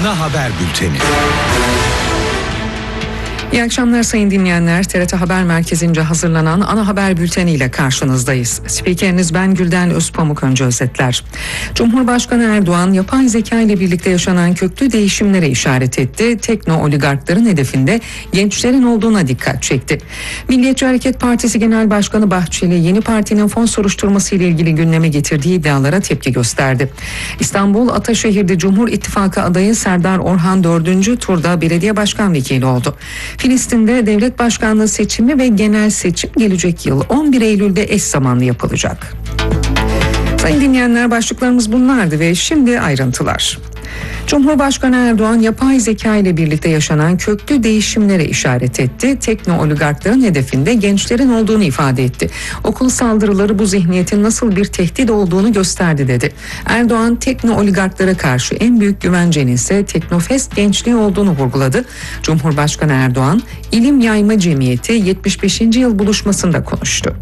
Ana Haber Bülteni. İyi akşamlar sayın dinleyenler. TRT Haber Merkezi'nce hazırlanan Ana Haber Bülteni ile karşınızdayız. Spikeriniz ben Gülden Özpamuk. Önce özetler. Cumhurbaşkanı Erdoğan yapay zeka ile birlikte yaşanan köklü değişimlere işaret etti. Tekno oligarkların hedefinde gençlerin olduğuna dikkat çekti. Milliyetçi Hareket Partisi Genel Başkanı Bahçeli yeni partinin fon soruşturması ile ilgili gündeme getirdiği iddialara tepki gösterdi. İstanbul Ataşehir'de Cumhur İttifakı adayı Serdar Orhan 4. turda belediye başkan vekili oldu. Filistin'de devlet başkanlığı seçimi ve genel seçim gelecek yıl 11 Eylül'de eş zamanlı yapılacak. Sayın dinleyenler, başlıklarımız bunlardı ve şimdi ayrıntılar. Cumhurbaşkanı Erdoğan yapay zeka ile birlikte yaşanan köklü değişimlere işaret etti. Tekno oligarkların hedefinde gençlerin olduğunu ifade etti. Okul saldırıları bu zihniyetin nasıl bir tehdit olduğunu gösterdi dedi. Erdoğan tekno oligarklara karşı en büyük güvencenin ise Teknofest gençliği olduğunu vurguladı. Cumhurbaşkanı Erdoğan İlim Yayma Cemiyeti 75. yıl buluşmasında konuştu.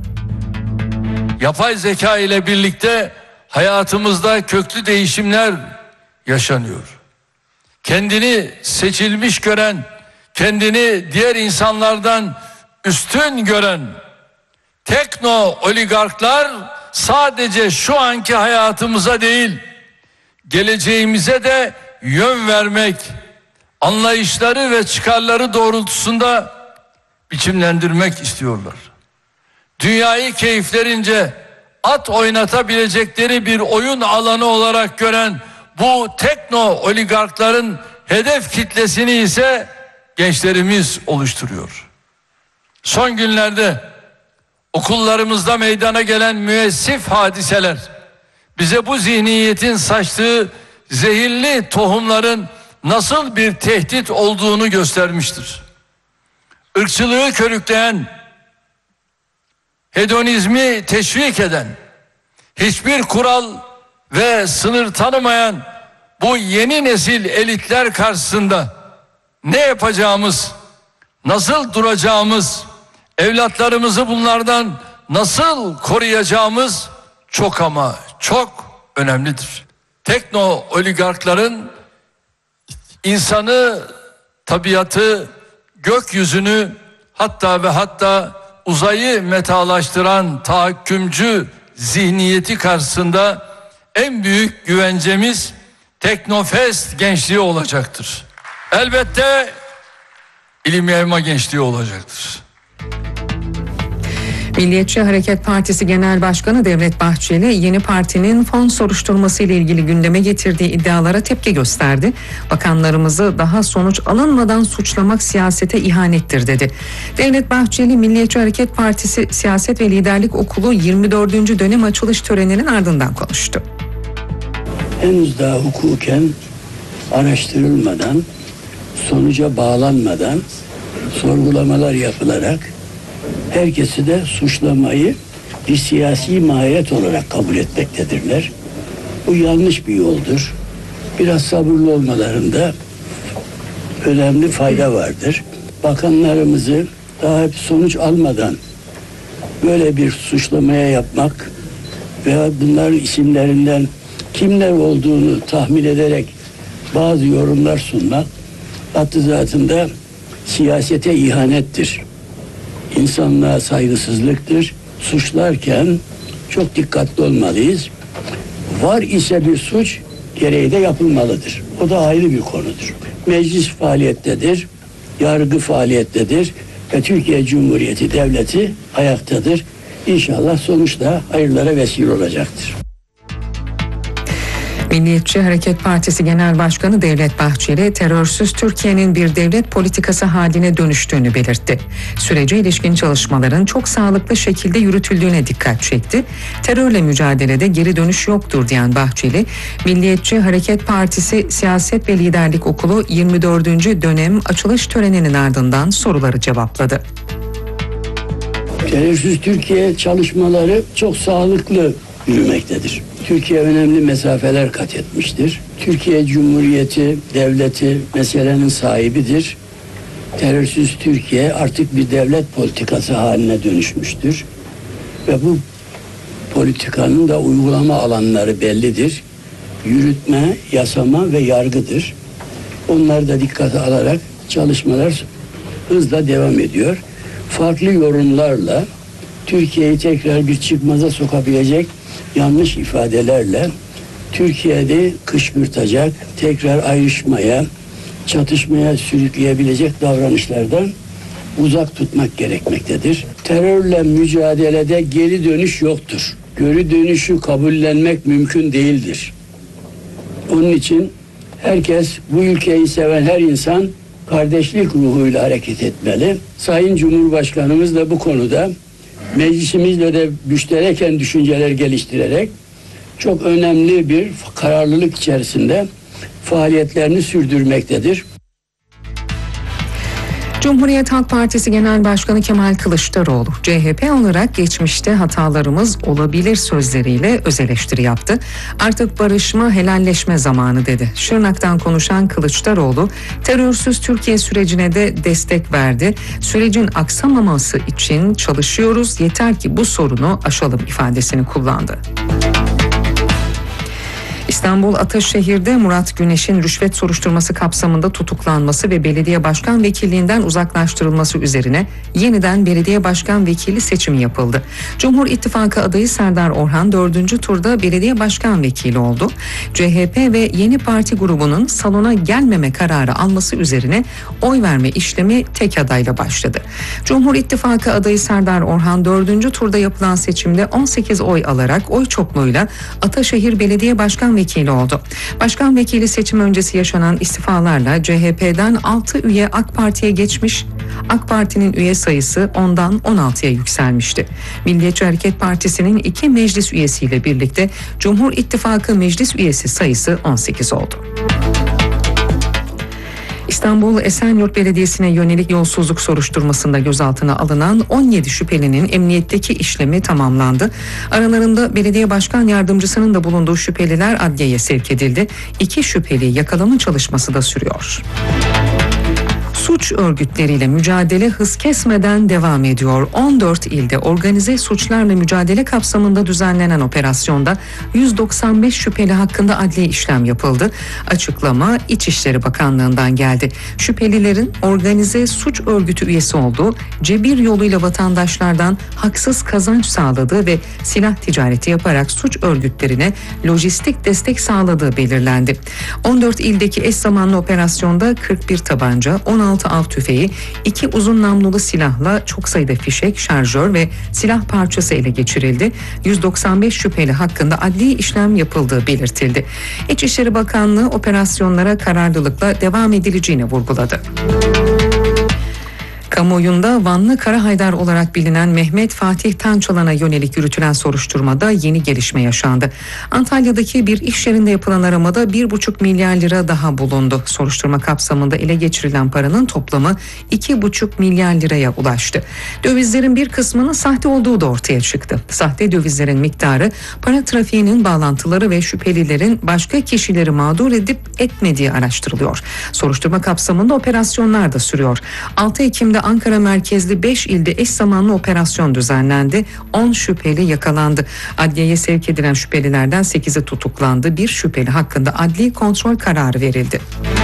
Yapay zeka ile birlikte hayatımızda köklü değişimler yaşanıyor. Kendini seçilmiş gören, kendini diğer insanlardan üstün gören tekno oligarklar sadece şu anki hayatımıza değil, geleceğimize de yön vermek, anlayışları ve çıkarları doğrultusunda biçimlendirmek istiyorlar. Dünyayı keyiflerince at oynatabilecekleri bir oyun alanı olarak gören bu tekno oligarkların hedef kitlesini ise gençlerimiz oluşturuyor. Son günlerde okullarımızda meydana gelen müessif hadiseler bize bu zihniyetin saçtığı zehirli tohumların nasıl bir tehdit olduğunu göstermiştir. Irkçılığı körükleyen, hedonizmi teşvik eden, hiçbir kural ve sınır tanımayan bu yeni nesil elitler karşısında ne yapacağımız, nasıl duracağımız, evlatlarımızı bunlardan nasıl koruyacağımız çok ama çok önemlidir. Tekno oligarkların insanı, tabiatı, gökyüzünü hatta uzayı metalaştıran tahakkümcü zihniyeti karşısında en büyük güvencemiz Teknofest gençliği olacaktır. Elbette ilim yayma gençliği olacaktır. Milliyetçi Hareket Partisi Genel Başkanı Devlet Bahçeli yeni partinin fon soruşturması ile ilgili gündeme getirdiği iddialara tepki gösterdi. Bakanlarımızı daha sonuç alınmadan suçlamak siyasete ihanettir dedi. Devlet Bahçeli Milliyetçi Hareket Partisi Siyaset ve Liderlik Okulu 24. dönem açılış töreninin ardından konuştu. Henüz daha hukuken araştırılmadan, sonuca bağlanmadan sorgulamalar yapılarak herkesi de suçlamayı bir siyasi mahiyet olarak kabul etmektedirler. Bu yanlış bir yoldur. Biraz sabırlı olmalarında önemli fayda vardır. Bakanlarımızı daha hep sonuç almadan böyle bir suçlamaya yapmak veya bunların isimlerinden kimler olduğunu tahmin ederek bazı yorumlar sunmak hattı zatında siyasete ihanettir. İnsanlığa saygısızlıktır. Suçlarken çok dikkatli olmalıyız. Var ise bir suç gereği de yapılmalıdır. O da ayrı bir konudur. Meclis faaliyettedir, yargı faaliyettedir ve Türkiye Cumhuriyeti Devleti ayaktadır. İnşallah sonuçta hayırlara vesile olacaktır. Milliyetçi Hareket Partisi Genel Başkanı Devlet Bahçeli, terörsüz Türkiye'nin bir devlet politikası haline dönüştüğünü belirtti. Sürece ilişkin çalışmaların çok sağlıklı şekilde yürütüldüğüne dikkat çekti. Terörle mücadelede geri dönüş yoktur diyen Bahçeli, Milliyetçi Hareket Partisi Siyaset ve Liderlik Okulu 24. dönem açılış töreninin ardından soruları cevapladı. Terörsüz Türkiye çalışmaları çok sağlıklı yürümektedir. Türkiye önemli mesafeler kat etmiştir. Türkiye Cumhuriyeti Devleti meselenin sahibidir. Terörsüz Türkiye artık bir devlet politikası haline dönüşmüştür. Ve bu politikanın da uygulama alanları bellidir. Yürütme, yasama ve yargıdır. Onları da dikkate alarak çalışmalar hızla devam ediyor. Farklı yorumlarla Türkiye'yi tekrar bir çıkmaza sokabilecek yanlış ifadelerle Türkiye'de kışkırtacak, tekrar ayrışmaya, çatışmaya sürükleyebilecek davranışlardan uzak tutmak gerekmektedir. Terörle mücadelede geri dönüş yoktur. Geri dönüşü kabullenmek mümkün değildir. Onun için herkes, bu ülkeyi seven her insan kardeşlik ruhuyla hareket etmeli. Sayın Cumhurbaşkanımız da bu konuda meclisimizle de müştereken düşünceler geliştirerek çok önemli bir kararlılık içerisinde faaliyetlerini sürdürmektedir. Cumhuriyet Halk Partisi Genel Başkanı Kemal Kılıçdaroğlu, CHP olarak geçmişte hatalarımız olabilir sözleriyle öz eleştiri yaptı. Artık barışma, helalleşme zamanı dedi. Şırnak'tan konuşan Kılıçdaroğlu, terörsüz Türkiye sürecine de destek verdi. Sürecin aksamaması için çalışıyoruz, yeter ki bu sorunu aşalım ifadesini kullandı. İstanbul Ataşehir'de Murat Güneş'in rüşvet soruşturması kapsamında tutuklanması ve belediye başkan vekilliğinden uzaklaştırılması üzerine yeniden belediye başkan vekili seçimi yapıldı. Cumhur İttifakı adayı Serdar Orhan 4. turda belediye başkan vekili oldu. CHP ve Yeni Parti grubunun salona gelmeme kararı alması üzerine oy verme işlemi tek adayla başladı. Cumhur İttifakı adayı Serdar Orhan 4. turda yapılan seçimde 18 oy alarak oy çokluğuyla Ataşehir Belediye Başkan Vekili oldu. Başkan vekili seçim öncesi yaşanan istifalarla CHP'den 6 üye AK Parti'ye geçmiş, AK Parti'nin üye sayısı 10'dan 16'ya yükselmişti. Milliyetçi Hareket Partisi'nin 2 meclis üyesiyle birlikte Cumhur İttifakı meclis üyesi sayısı 18 oldu. İstanbul Esenyurt Belediyesi'ne yönelik yolsuzluk soruşturmasında gözaltına alınan 17 şüphelinin emniyetteki işlemi tamamlandı. Aralarında belediye başkan yardımcısının da bulunduğu şüpheliler adliyeye sevk edildi. 2 şüpheli yakalama çalışması da sürüyor. Suç örgütleriyle mücadele hız kesmeden devam ediyor. 14 ilde organize suçlarla mücadele kapsamında düzenlenen operasyonda 195 şüpheli hakkında adli işlem yapıldı. Açıklama İçişleri Bakanlığı'ndan geldi. Şüphelilerin organize suç örgütü üyesi olduğu, cebir yoluyla vatandaşlardan haksız kazanç sağladığı ve silah ticareti yaparak suç örgütlerine lojistik destek sağladığı belirlendi. 14 ildeki eş zamanlı operasyonda 41 tabanca, 16 av tüfeği, 2 uzun namlulu silahla çok sayıda fişek, şarjör ve silah parçası ele geçirildi. 195 şüpheli hakkında adli işlem yapıldığı belirtildi. İçişleri Bakanlığı operasyonlara kararlılıkla devam edileceğini vurguladı. Kamuoyunda Vanlı Karahaydar olarak bilinen Mehmet Fatih Tançalan'a yönelik yürütülen soruşturmada yeni gelişme yaşandı. Antalya'daki bir iş yerinde yapılan aramada 1,5 milyar lira daha bulundu. Soruşturma kapsamında ele geçirilen paranın toplamı 2,5 milyar liraya ulaştı. Dövizlerin bir kısmının sahte olduğu da ortaya çıktı. Sahte dövizlerin miktarı, para trafiğinin bağlantıları ve şüphelilerin başka kişileri mağdur edip etmediği araştırılıyor. Soruşturma kapsamında operasyonlar da sürüyor. 6 Ekim'de Ankara merkezli 5 ilde eş zamanlı operasyon düzenlendi. 10 şüpheli yakalandı. Adliyeye sevk edilen şüphelilerden 8'i tutuklandı. Bir şüpheli hakkında adli kontrol kararı verildi.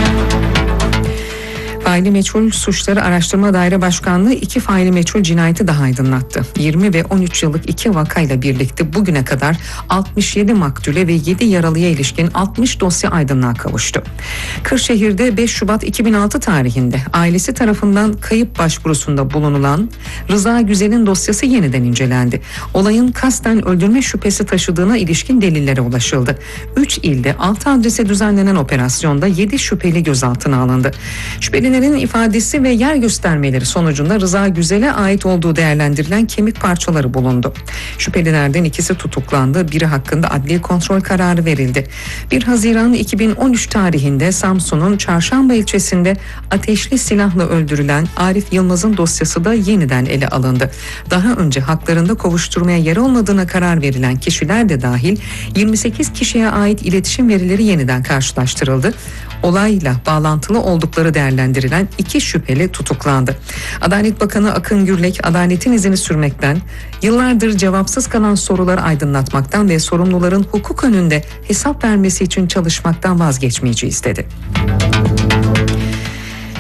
Faili meçhul suçları araştırma daire başkanlığı 2 faili meçhul cinayeti daha aydınlattı. 20 ve 13 yıllık 2 vakayla birlikte bugüne kadar 67 maktule ve 7 yaralıya ilişkin 60 dosya aydınlığa kavuştu. Kırşehir'de 5 Şubat 2006 tarihinde ailesi tarafından kayıp başvurusunda bulunulan Rıza Güzel'in dosyası yeniden incelendi. Olayın kasten öldürme şüphesi taşıdığına ilişkin delillere ulaşıldı. 3 ilde 6 adrese düzenlenen operasyonda 7 şüpheli gözaltına alındı. Şüphelilerin ifadesi ve yer göstermeleri sonucunda Rıza Güzel'e ait olduğu değerlendirilen kemik parçaları bulundu. Şüphelilerden 2'si tutuklandı, biri hakkında adli kontrol kararı verildi. 1 Haziran 2013 tarihinde Samsun'un Çarşamba ilçesinde ateşli silahla öldürülen Arif Yılmaz'ın dosyası da yeniden ele alındı. Daha önce haklarında kovuşturmaya yer olmadığına karar verilen kişiler de dahil 28 kişiye ait iletişim verileri yeniden karşılaştırıldı. Olayla bağlantılı oldukları değerlendirilen 2 şüpheli tutuklandı. Adalet Bakanı Akın Gürlek, adaletin izini sürmekten, yıllardır cevapsız kalan soruları aydınlatmaktan ve sorumluların hukuk önünde hesap vermesi için çalışmaktan vazgeçmeyeceğiz dedi.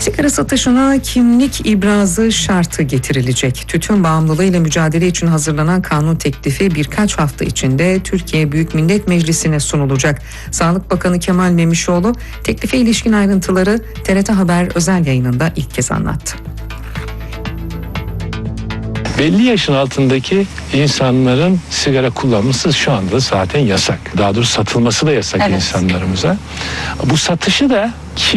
Sigara satışına kimlik ibrazı şartı getirilecek. Tütün bağımlılığıyla mücadele için hazırlanan kanun teklifi birkaç hafta içinde Türkiye Büyük Millet Meclisi'ne sunulacak. Sağlık Bakanı Kemal Memişoğlu teklife ilişkin ayrıntıları TRT Haber özel yayınında ilk kez anlattı. Belli yaşın altındaki insanların sigara kullanması şu anda zaten yasak. Daha doğrusu satılması da yasak insanlarımıza. Bu satışı da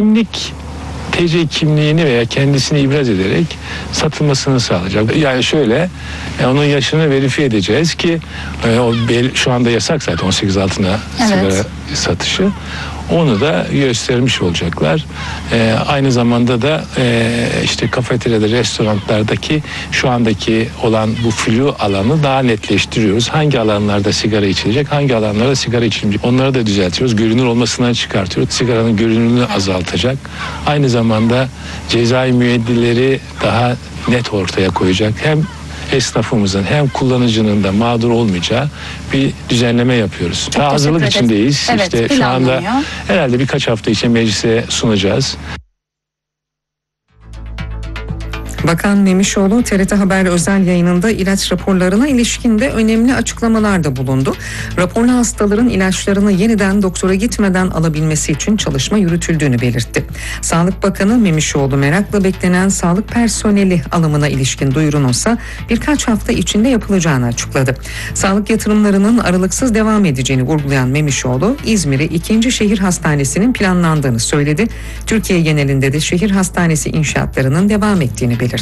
TC kimliğini veya kendisini ibraz ederek satılmasını sağlayacak. Yani şöyle, onun yaşını verifiye edeceğiz ki şu anda yasak zaten 18 altına sigara satışı. Onu da göstermiş olacaklar. Aynı zamanda da işte kafeteryada, restoranlardaki şu andaki olan bu flu alanı daha netleştiriyoruz. Hangi alanlarda sigara içilecek, hangi alanlarda sigara içilmeyecek. Onları da düzeltiyoruz. Görünür olmasından çıkartıyoruz. Sigaranın görünürlüğünü azaltacak. Aynı zamanda cezai müeyyidleri daha net ortaya koyacak. Hem esnafımızın hem kullanıcının da mağdur olmayacağı bir düzenleme yapıyoruz. Daha hazırlık içindeyiz. Evet, işte şu anda herhalde birkaç hafta için meclise sunacağız. Bakan Memişoğlu TRT Haber özel yayınında ilaç raporlarına ilişkin de önemli açıklamalarda bulundu. Raporlu hastaların ilaçlarını yeniden doktora gitmeden alabilmesi için çalışma yürütüldüğünü belirtti. Sağlık Bakanı Memişoğlu merakla beklenen sağlık personeli alımına ilişkin duyurununsa birkaç hafta içinde yapılacağını açıkladı. Sağlık yatırımlarının aralıksız devam edeceğini vurgulayan Memişoğlu, İzmir'i 2. Şehir Hastanesi'nin planlandığını söyledi. Türkiye genelinde de şehir hastanesi inşaatlarının devam ettiğini belirtti.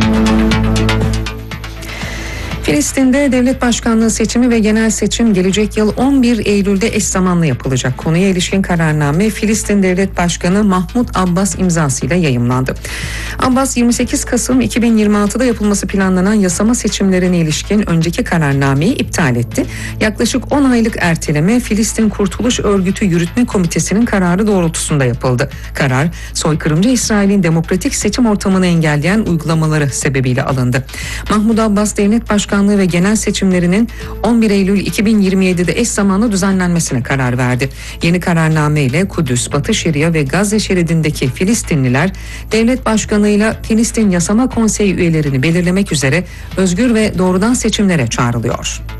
Filistin'de devlet başkanlığı seçimi ve genel seçim gelecek yıl 11 Eylül'de eş zamanlı yapılacak. Konuya ilişkin kararname Filistin Devlet Başkanı Mahmud Abbas imzasıyla yayımlandı. Abbas 28 Kasım 2026'da yapılması planlanan yasama seçimlerine ilişkin önceki kararnameyi iptal etti. Yaklaşık 10 aylık erteleme Filistin Kurtuluş Örgütü Yürütme Komitesi'nin kararı doğrultusunda yapıldı. Karar, soykırımcı İsrail'in demokratik seçim ortamını engelleyen uygulamaları sebebiyle alındı. Mahmud Abbas Devlet Başkanlığı ve genel seçimlerinin 11 Eylül 2027'de eş zamanlı düzenlenmesine karar verdi. Yeni kararname ile Kudüs, Batı Şeria ve Gazze şeridindeki Filistinliler devlet başkanıyla Filistin Yasama Konseyi üyelerini belirlemek üzere özgür ve doğrudan seçimlere çağrılıyor.